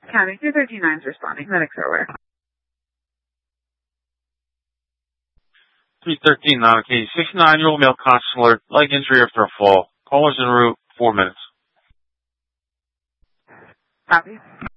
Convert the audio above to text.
County 239 is responding. Medics are aware. 313, Nanaki. 69-year-old male conscious alert. Leg injury after a fall. Callers en route. 4 minutes. Copy.